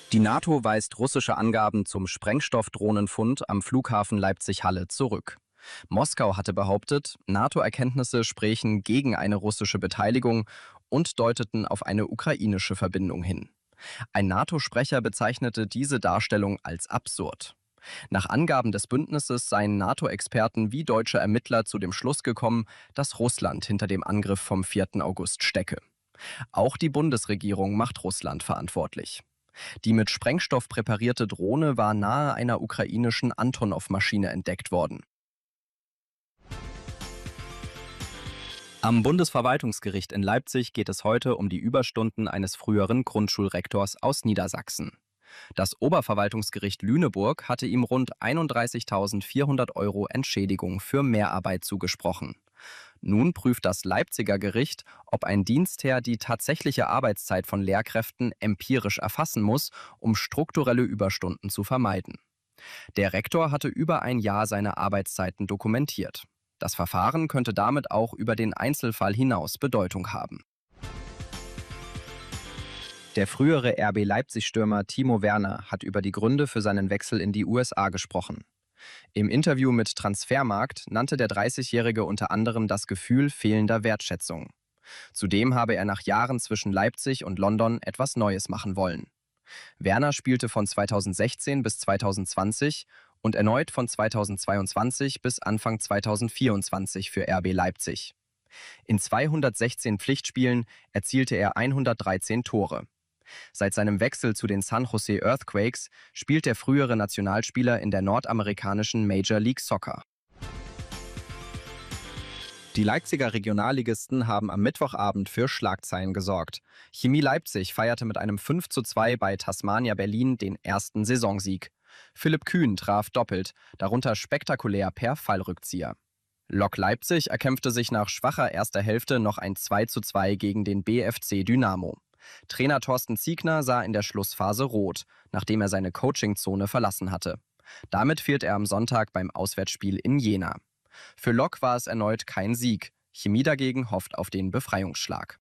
Die NATO weist russische Angaben zum Sprengstoffdrohnenfund am Flughafen Leipzig-Halle zurück. Moskau hatte behauptet, NATO-Erkenntnisse sprächen gegen eine russische Beteiligung und deuteten auf eine ukrainische Verbindung hin. Ein NATO-Sprecher bezeichnete diese Darstellung als absurd. Nach Angaben des Bündnisses seien NATO-Experten wie deutsche Ermittler zu dem Schluss gekommen, dass Russland hinter dem Angriff vom 4. August stecke. Auch die Bundesregierung macht Russland verantwortlich. Die mit Sprengstoff präparierte Drohne war nahe einer ukrainischen Antonov-Maschine entdeckt worden. Am Bundesverwaltungsgericht in Leipzig geht es heute um die Überstunden eines früheren Grundschulrektors aus Niedersachsen. Das Oberverwaltungsgericht Lüneburg hatte ihm rund 31.400 € Entschädigung für Mehrarbeit zugesprochen. Nun prüft das Leipziger Gericht, ob ein Dienstherr die tatsächliche Arbeitszeit von Lehrkräften empirisch erfassen muss, um strukturelle Überstunden zu vermeiden. Der Rektor hatte über ein Jahr seine Arbeitszeiten dokumentiert. Das Verfahren könnte damit auch über den Einzelfall hinaus Bedeutung haben. Der frühere RB Leipzig-Stürmer Timo Werner hat über die Gründe für seinen Wechsel in die USA gesprochen. Im Interview mit Transfermarkt nannte der 30-Jährige unter anderem das Gefühl fehlender Wertschätzung. Zudem habe er nach Jahren zwischen Leipzig und London etwas Neues machen wollen. Werner spielte von 2016 bis 2020 und erneut von 2022 bis Anfang 2024 für RB Leipzig. In 216 Pflichtspielen erzielte er 113 Tore. Seit seinem Wechsel zu den San Jose Earthquakes spielt der frühere Nationalspieler in der nordamerikanischen Major League Soccer. Die Leipziger Regionalligisten haben am Mittwochabend für Schlagzeilen gesorgt. Chemie Leipzig feierte mit einem 5:2 bei Tasmania Berlin den ersten Saisonsieg. Philipp Kühn traf doppelt, darunter spektakulär per Fallrückzieher. Lok Leipzig erkämpfte sich nach schwacher erster Hälfte noch ein 2:2 gegen den BFC Dynamo. Trainer Thorsten Ziegner sah in der Schlussphase rot, nachdem er seine Coachingzone verlassen hatte. Damit fehlt er am Sonntag beim Auswärtsspiel in Jena. Für Lok war es erneut kein Sieg. Chemie dagegen hofft auf den Befreiungsschlag.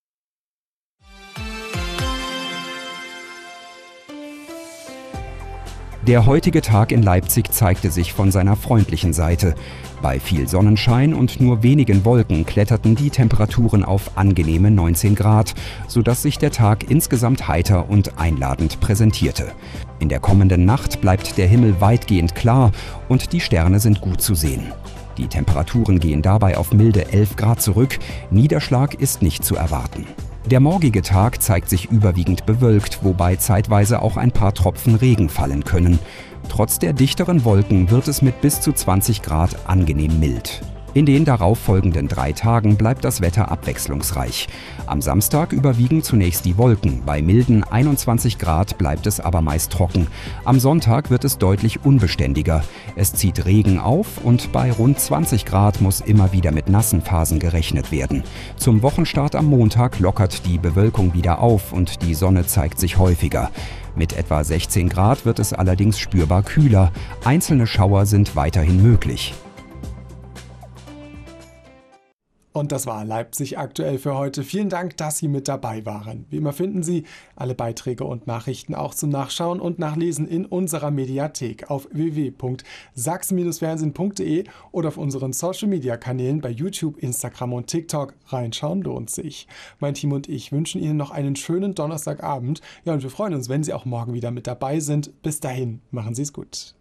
Der heutige Tag in Leipzig zeigte sich von seiner freundlichen Seite. Bei viel Sonnenschein und nur wenigen Wolken kletterten die Temperaturen auf angenehme 19 Grad, sodass sich der Tag insgesamt heiter und einladend präsentierte. In der kommenden Nacht bleibt der Himmel weitgehend klar und die Sterne sind gut zu sehen. Die Temperaturen gehen dabei auf milde 11 Grad zurück, Niederschlag ist nicht zu erwarten. Der morgige Tag zeigt sich überwiegend bewölkt, wobei zeitweise auch ein paar Tropfen Regen fallen können. Trotz der dichteren Wolken wird es mit bis zu 20 Grad angenehm mild. In den darauffolgenden 3 Tagen bleibt das Wetter abwechslungsreich. Am Samstag überwiegen zunächst die Wolken, bei milden 21 Grad bleibt es aber meist trocken. Am Sonntag wird es deutlich unbeständiger. Es zieht Regen auf und bei rund 20 Grad muss immer wieder mit nassen Phasen gerechnet werden. Zum Wochenstart am Montag lockert die Bewölkung wieder auf und die Sonne zeigt sich häufiger. Mit etwa 16 Grad wird es allerdings spürbar kühler. Einzelne Schauer sind weiterhin möglich. Und das war Leipzig aktuell für heute. Vielen Dank, dass Sie mit dabei waren. Wie immer finden Sie alle Beiträge und Nachrichten auch zum Nachschauen und Nachlesen in unserer Mediathek auf www.sachsen-fernsehen.de oder auf unseren Social-Media-Kanälen bei YouTube, Instagram und TikTok. Reinschauen lohnt sich. Mein Team und ich wünschen Ihnen noch einen schönen Donnerstagabend. Ja, und wir freuen uns, wenn Sie auch morgen wieder mit dabei sind. Bis dahin, machen Sie es gut.